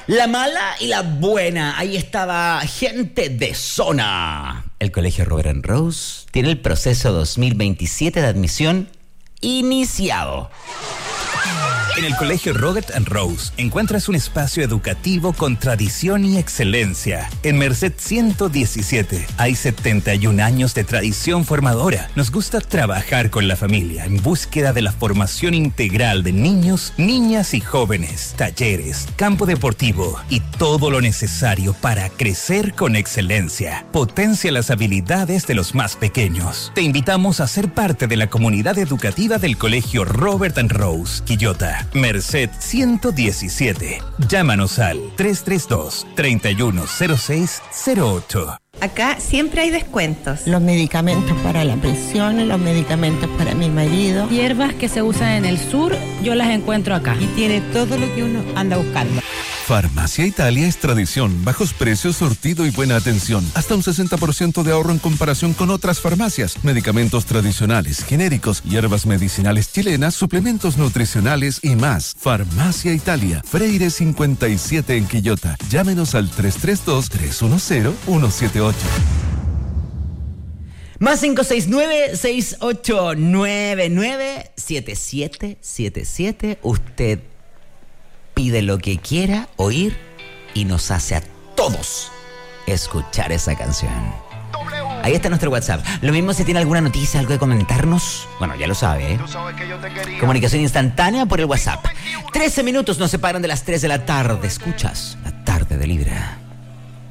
La mala y la buena. Ahí estaba Gente de Zona. El Colegio Robert and Rose tiene el proceso 2027 de admisión iniciado. En el Colegio Robert and Rose encuentras un espacio educativo con tradición y excelencia. En Merced 117 hay 71 años de tradición formadora. Nos gusta trabajar con la familia en búsqueda de la formación integral de niños, niñas y jóvenes, talleres, campo deportivo y todo lo necesario para crecer con excelencia. Potencia las habilidades de los más pequeños. Te invitamos a ser parte de la comunidad educativa del Colegio Robert and Rose, Quillota. Merced 117. Llámanos al 332-310608. Acá siempre hay descuentos. Los medicamentos para la presión, los medicamentos para mi marido. Hierbas que se usan en el sur, yo las encuentro acá. Y tiene todo lo que uno anda buscando. Farmacia Italia es tradición, bajos precios, surtido y buena atención. Hasta un 60% de ahorro en comparación con otras farmacias. Medicamentos tradicionales, genéricos, hierbas medicinales chilenas, suplementos nutricionales y más. Farmacia Italia, Freire 57 en Quillota. Llámenos al 332-310-178. Más 569-6899-7777. Usted pide lo que quiera oír y nos hace a todos escuchar esa canción. Ahí está nuestro WhatsApp. Lo mismo si tiene alguna noticia, algo que comentarnos. Bueno, ya lo sabe, ¿eh? Comunicación instantánea por el WhatsApp. 13 minutos nos separan de las 3 de la tarde. Escuchas La Tarde de Libra.